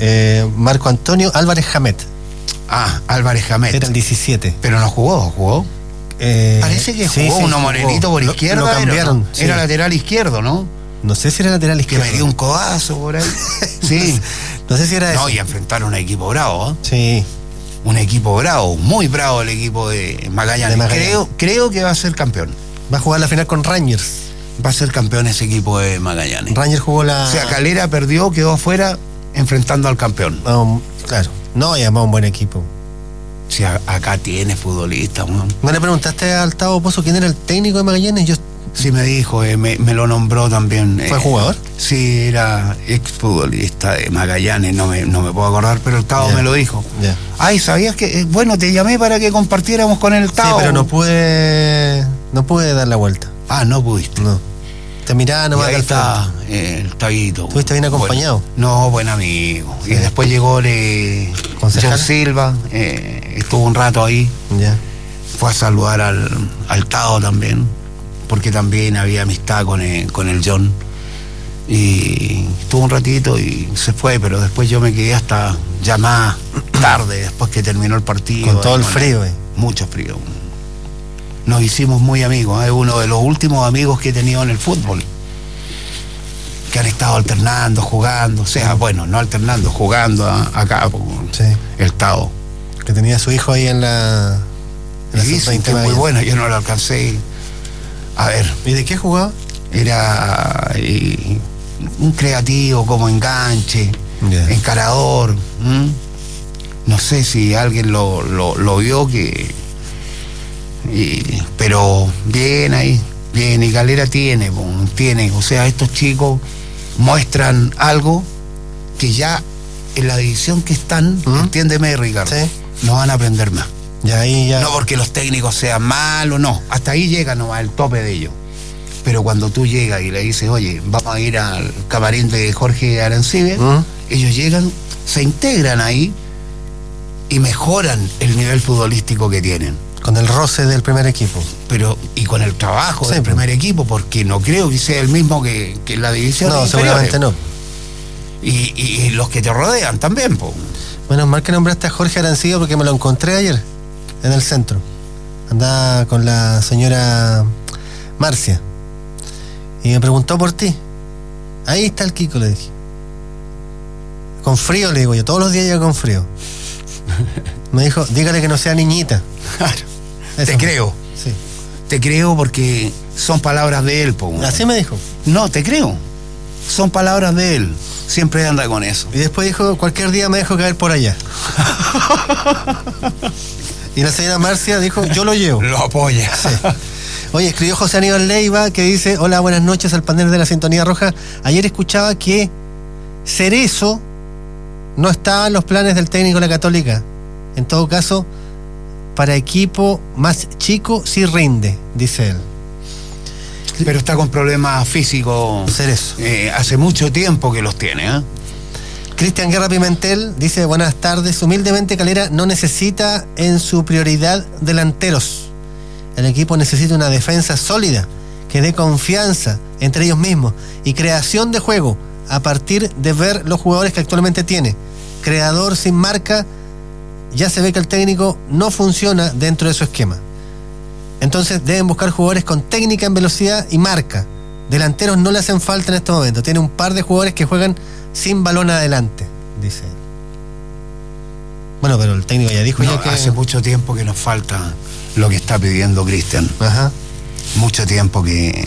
Marco Antonio Álvarez Jamet. Álvarez Jamet. Era el 17. Pero no jugó. Parece que jugó uno morenito por izquierda. Lo cambiaron. Era lateral izquierdo, ¿no? No sé si era lateral izquierdo. Que me dio un codazo por ahí. Sí. No sé si era eso. No, y enfrentaron a un equipo bravo, ¿eh? Sí. Un equipo bravo, muy bravo el equipo de Magallanes. Creo que va a ser campeón. Va a jugar la final con Rangers. Va a ser campeón ese equipo de Magallanes. Rangers jugó la... O sea, Calera perdió, quedó afuera enfrentando al campeón. Claro. No, y además un buen equipo. Sí, acá tiene futbolistas, ¿no? ¿No le preguntaste al Tavo Pozo quién era el técnico de Magallanes? Sí, me dijo, me lo nombró también. ¿Fue jugador? Sí, era exfutbolista de Magallanes, no me puedo acordar, pero el Tavo me lo dijo. Ay, ¿sabías que? Bueno, te llamé para que compartiéramos con el Tavo. Sí, pero no pude dar la vuelta. No pudiste. No. Te miraba nomás. Y ahí está el Taguito. ¿Estuviste bien acompañado? Buen amigo. Sí. Y después llegó John Silva, estuvo un rato ahí. Ya. Fue a saludar al Tavo también, porque también había amistad con el John. Y estuvo un ratito y se fue, pero después yo me quedé hasta ya más tarde, después que terminó el partido. Con todo el frío. Mucho frío. Nos hicimos muy amigos, es uno de los últimos amigos que he tenido en el fútbol, que han estado alternando, jugando, o sea, bueno, no alternando, jugando acá, el Tavo. Que tenía a su hijo ahí en la sub-20. Muy bueno, yo no lo alcancé a ver. ¿Y de qué jugaba? Era un creativo, como enganche, encarador. No sé si alguien lo vio pero bien ahí, bien, y Calera tiene, o sea, estos chicos muestran algo que ya en la división que están, entiéndeme, Ricardo, no van a aprender más. No porque los técnicos sean malos, no, hasta ahí llega nomás el tope de ellos. Pero cuando tú llegas y le dices, oye, vamos a ir al camarín de Jorge Arancibia, ellos llegan, se integran ahí y mejoran el nivel futbolístico que tienen. Con el roce del primer equipo. Y con el trabajo del primer equipo, porque no creo que sea el mismo que la división. No, seguramente no. Y los que te rodean también, po. Bueno, mal que nombraste a Jorge Arancibia porque me lo encontré ayer en el centro. Andaba con la señora Marcia y me preguntó por ti. Ahí está el Kiko, le dije. Con frío, le digo yo, todos los días llega con frío. Me dijo, dígale que no sea niñita. Claro. Te creo. Sí. Te creo porque son palabras de él, po. Así me dijo. No, te creo. Son palabras de él. Siempre anda con eso. Y después dijo, cualquier día me dejo caer por allá. Y la señora Marcia dijo, yo lo llevo. Lo apoya. Sí. Oye, escribió José Aníbal Leiva que dice, hola, buenas noches al panel de la Sintonía Roja. Ayer escuchaba que Cerezo no estaba en los planes del técnico de la Católica. En todo caso, para equipo más chico sí rinde, dice él. Pero está con problemas físicos. Cerezo. Hace mucho tiempo que los tiene, Cristian Guerra Pimentel dice, buenas tardes, humildemente Calera no necesita en su prioridad delanteros. El equipo necesita una defensa sólida, que dé confianza entre ellos mismos y creación de juego a partir de ver los jugadores que actualmente tiene. Creador sin marca, ya se ve que el técnico no funciona dentro de su esquema. Entonces deben buscar jugadores con técnica en velocidad y marca. Delanteros no le hacen falta en este momento. Tiene un par de jugadores que juegan sin balón adelante, dice él. Bueno, pero el técnico ya dijo ya que... Hace mucho tiempo que nos falta lo que está pidiendo Cristian. Ajá. Mucho tiempo que...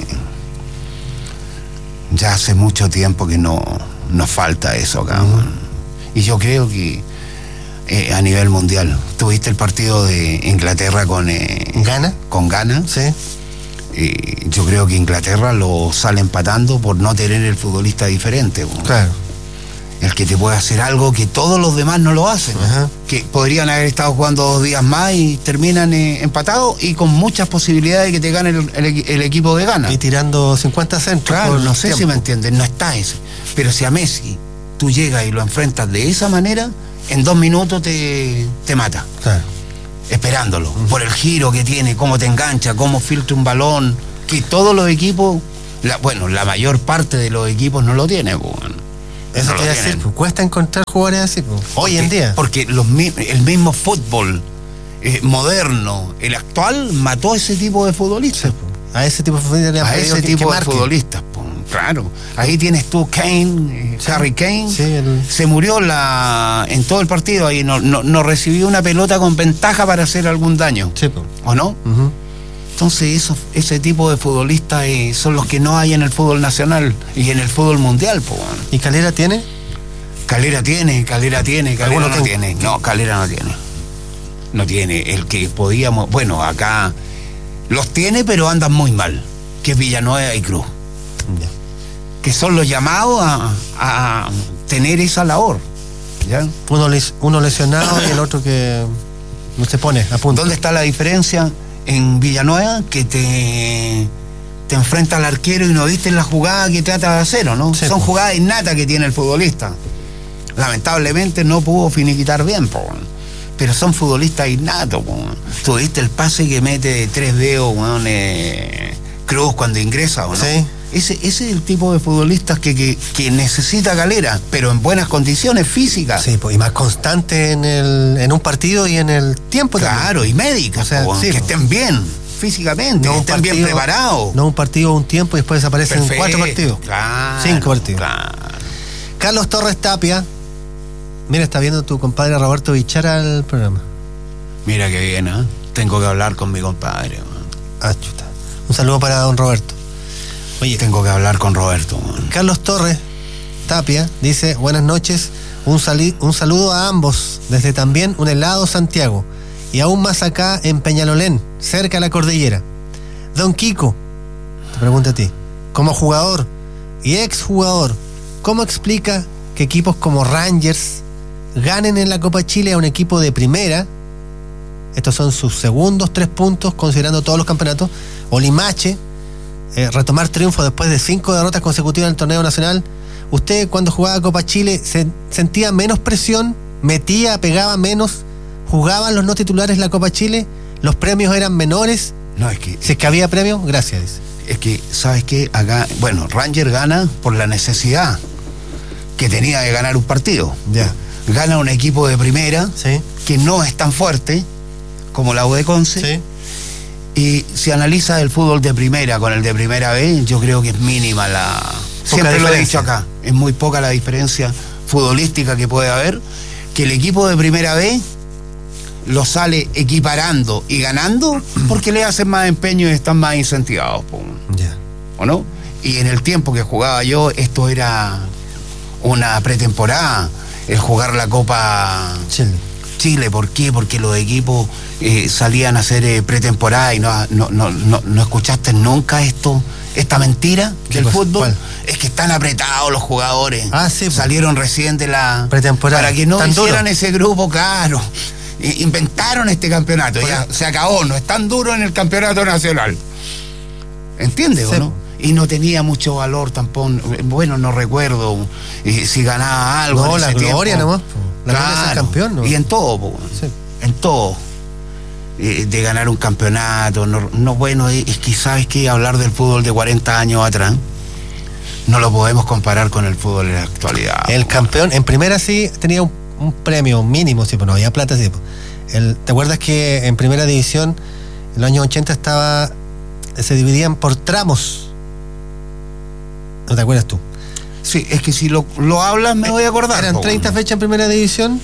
Ya hace mucho tiempo que no nos falta eso acá. Y yo creo que a nivel mundial, tuviste el partido de Inglaterra con ¿Ghana? Con Ghana. Sí. Yo creo que Inglaterra lo sale empatando por no tener el futbolista diferente. Claro. El que te puede hacer algo que todos los demás no lo hacen. Ajá. Que podrían haber estado jugando 2 días más y terminan empatados y con muchas posibilidades de que te gane el equipo de Ghana. Y tirando 50 centros. Claro, no sé si me entienden, no está ese. Pero si a Messi tú llegas y lo enfrentas de esa manera, en 2 minutos te mata. Claro. Esperándolo, por el giro que tiene, cómo te engancha, cómo filtra un balón, que todos los equipos, la mayor parte de los equipos no lo tiene. Eso no te iba a decir, pues, cuesta encontrar jugadores así, pues, hoy en día. Porque el mismo fútbol moderno, el actual, mató a ese tipo de futbolistas. Sí, pues, a ese tipo de futbolistas. A ese tipo de futbolistas, pues, claro. Ahí tienes tú Kane, sí, Harry Kane. Sí, se murió en todo el partido ahí, no recibió una pelota con ventaja para hacer algún daño. Sí, pues. ¿O no? Uh-huh. Entonces ese tipo de futbolistas son los que no hay en el fútbol nacional y en el fútbol mundial, pues. ¿Y Calera tiene? Calera no tiene. No, Calera no tiene. No tiene. El que podíamos, bueno, acá los tiene, pero andan muy mal, que es Villanueva y Cruz. Ya. Que son los llamados a tener esa labor. ¿Ya? Uno lesionado y el otro que no se pone a punto. ¿Dónde está la diferencia? En Villanueva, que te enfrenta al arquero y no viste la jugada que trata de hacer, ¿no? Sí, son jugadas innatas que tiene el futbolista. Lamentablemente no pudo finiquitar bien, pero son futbolistas innatos. Tú viste el pase que mete de 3 dedos, Cruz cuando ingresa, ¿o no? Sí. Ese es el tipo de futbolistas que necesita Calera, pero en buenas condiciones físicas. Sí, pues, y más constante en un partido y en el tiempo también. Claro, y médicas, o sea, sí, que estén bien físicamente, que estén bien preparados. No un partido, un tiempo y después desaparecen 4 partidos. Claro, 5 partidos. Claro. Carlos Torres Tapia. Mira, está viendo tu compadre Roberto Bichara el programa. Mira qué bien, ¿eh? Tengo que hablar con mi compadre. Ah, chuta. Un saludo para don Roberto. Oye, tengo que hablar con Roberto. Carlos Torres Tapia dice: buenas noches, un saludo a ambos desde también un helado Santiago y aún más acá en Peñalolén, cerca de la cordillera. Don Kiko, te pregunto a ti, como jugador y exjugador, ¿cómo explica que equipos como Rangers ganen en la Copa Chile a un equipo de primera? Estos son sus segundos 3 puntos considerando todos los campeonatos. O Limache retomar triunfo después de 5 derrotas consecutivas en el torneo nacional. ¿Usted cuando jugaba Copa Chile sentía menos presión, pegaba menos, jugaban los no titulares la Copa Chile, los premios eran menores? No, es que... Si es que había premios, gracias, dice. Es que, ¿sabes qué? Acá, bueno, Ranger gana por la necesidad que tenía de ganar un partido. Ya. Gana un equipo de primera, sí, que no es tan fuerte como la U de Conce. Sí. Y si analiza el fútbol de primera con el de primera B, yo creo que es mínima la... Siempre lo he dicho acá, es muy poca la diferencia futbolística que puede haber, que el equipo de primera B lo sale equiparando y ganando porque le hacen más empeño y están más incentivados. Ya. ¿O no? Y en el tiempo que jugaba yo, esto era una pretemporada, el jugar la Copa Chile. ¿Por qué? Porque los equipos salían a hacer pretemporada y no escuchaste nunca esta mentira del fútbol. ¿Cuál? Es que están apretados los jugadores. Ah, sí. Salieron recién de la pretemporada. Para que no hicieran ese grupo, claro. Inventaron este campeonato. Ya se acabó, no es tan duro en el campeonato nacional. ¿Entiendes, sí, o no? Y no tenía mucho valor tampoco. Bueno, no recuerdo si ganaba algo. No, en la ese gloria tiempo. nomás. La gloria es el campeón, ¿no? Y en todo, sí, en todo. De ganar un campeonato. No, bueno, es que, ¿sabes qué? Hablar del fútbol de 40 años atrás no lo podemos comparar con el fútbol en la actualidad. El campeón, en primera sí tenía un premio mínimo, sí, pues no había plata, sí. ¿Te acuerdas que en primera división, en los años 80 se dividían por tramos? ¿No te acuerdas tú? Sí, es que si lo hablas me voy a acordar. Eran 30 fechas en primera división,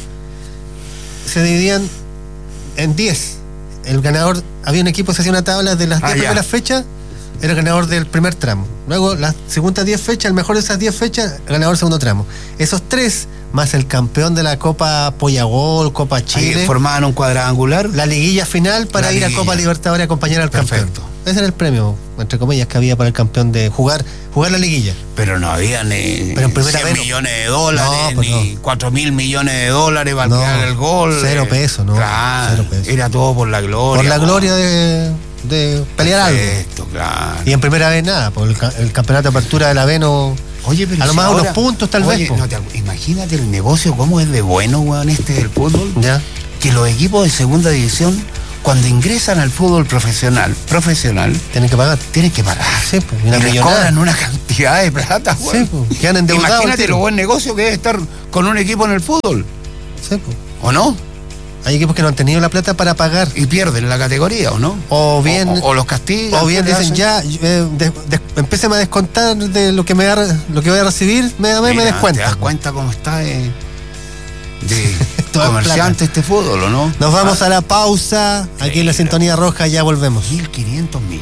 se dividían en 10. El ganador, había un equipo que se hacía una tabla de las 10 primeras fechas, era el ganador del primer tramo. Luego, las segundas 10 fechas, el mejor de esas 10 fechas, el ganador del segundo tramo. Esos 3, más el campeón de la Copa Pollagol, Copa Chile. Ahí formaban un cuadrangular. La liguilla final para ir a Copa Libertadores a acompañar al campeón. Ese era el premio, entre comillas, que había para el campeón de jugar la liguilla. Pero no había ni 100 millones de dólares, no, pues ni 4.000 millones de dólares para quedar el gol. 0 pesos, ¿no? Claro, 0 pesos. Era todo por la gloria. Por la gloria de pelear algo. Claro. Y en primera vez nada, por el campeonato de apertura de la B no... Oye, pero a lo más ahora, unos puntos tal vez. Imagínate el negocio, cómo es de bueno, weón, del fútbol. Ya. Que los equipos de segunda división cuando ingresan al fútbol profesional, Tienen que pagar. tienen que pagar. Sí, pues, Y una les millonada. cobran una cantidad de plata, Sí, güey. pues, quedan endeudados. al Imagínate tiro. lo buen negocio que debe estar con un equipo en el fútbol, Sí, pues. ¿o no? Hay equipos que no han tenido la plata para pagar. Y pierden la categoría, ¿o no? O bien, o los castigan. o bien ¿qué le dicen hacen? ya, empéceme a descontar de lo que lo que voy a recibir, me Mira, descuenta. ¿te das cuenta cómo está de Toda comerciante este fútbol, o no? Nos vamos a la pausa. Aquí en la sintonía roja ya volvemos. 1.500 millones.